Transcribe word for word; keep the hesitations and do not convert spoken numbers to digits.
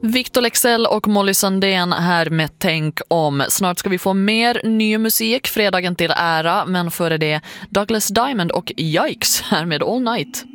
Victor Leksell och Molly Sandén här med Tänk om. Snart ska vi få mer ny musik, fredagen till ära, men före det Douglas Diamond och Yikes här med All Night.